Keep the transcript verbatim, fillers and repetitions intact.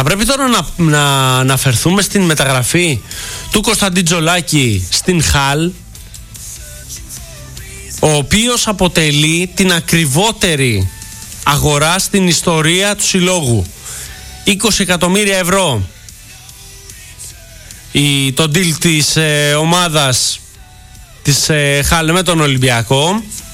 Θα πρέπει τώρα να, να αναφερθούμε στην μεταγραφή του Κωνσταντίν Τζολάκη στην Χαλ, ο οποίος αποτελεί την ακριβότερη αγορά στην ιστορία του συλλόγου. είκοσι εκατομμύρια ευρώ το deal της ε, ομάδας της ε, Χαλ με τον Ολυμπιακό.